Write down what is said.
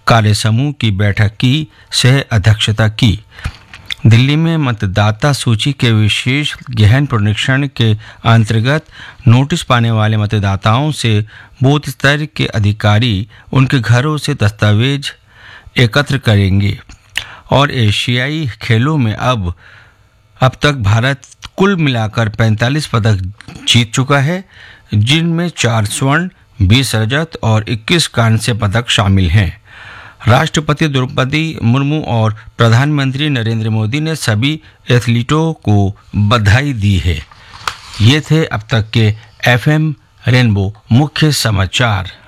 कार्य समूह की बैठक की सह अध्यक्षता की। दिल्ली में मतदाता सूची के विशेष गहन पुनरीक्षण के अंतर्गत नोटिस पाने वाले मतदाताओं से बूथ स्तर के अधिकारी उनके घरों से दस्तावेज एकत्र करेंगे। और एशियाई खेलों में अब तक भारत कुल मिलाकर 45 पदक जीत चुका है, जिनमें 4 स्वर्ण, 20 रजत और 21 कांस्य पदक शामिल हैं। राष्ट्रपति द्रौपदी मुर्मू और प्रधानमंत्री नरेंद्र मोदी ने सभी एथलीटों को बधाई दी है। ये थे अब तक के एफएम रेनबो मुख्य समाचार।